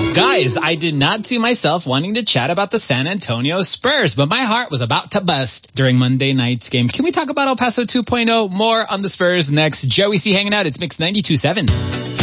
Guys, I did not see myself wanting to chat about the San Antonio Spurs, but my heart was about to bust during Monday night's game. Can we talk about El Paso 2.0? More on the Spurs next. Joey C hanging out. It's Mix 92.7.